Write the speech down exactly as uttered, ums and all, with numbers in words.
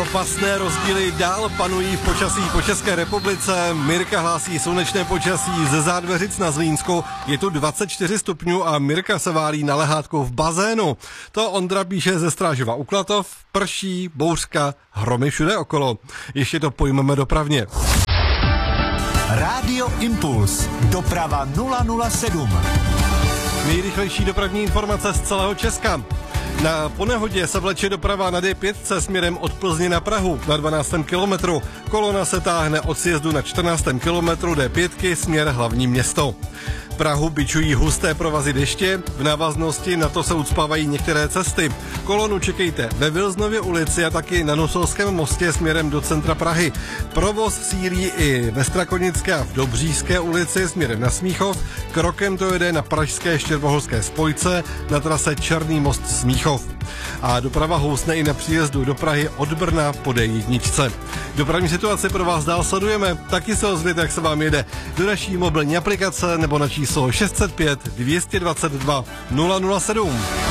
Propastné rozdíly dál panují v počasí po České republice. Mirka hlásí slunečné počasí ze Zádveřic na Zlínsku. Je tu dvacet čtyři stupňů a Mirka se válí na lehátku v bazénu. To Ondra píše ze Strážova u Klatov. Prší, bouřka, hromy všude okolo. Ještě to pojmeme dopravně. Rádio Impuls. Doprava nula nula sedm. Nejrychlejší dopravní informace z celého Česka. Na ponehodě se vleče doprava na D pět směrem od Plzně na Prahu na dvanáctém kilometru. Kolona se táhne od sjezdu na čtrnáctém kilometru D pět směr hlavní město. Prahu bičují husté provazy deště, v návaznosti na to se ucpávají některé cesty. Kolonu čekejte ve Vilznově ulici a taky na Nusolském mostě směrem do centra Prahy. Provoz sílí i ve Strakonické a v Dobříšské ulici směrem na Smíchov. Krokem to jede na pražské Štěrboholské spojce na trase Černý most Smíchov. A doprava housne i na příjezdu do Prahy od Brna po D jedna. Dopravní situaci pro vás dál sledujeme, taky se ozvěte, jak se vám jede do naší mobilní aplikace nebo na číslo šest set pět dvě dvacet dva nula nula sedm.